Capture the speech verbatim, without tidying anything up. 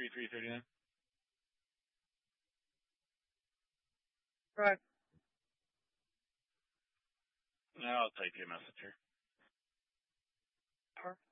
three three three nine. Right. I'll type you a message here. Perfect.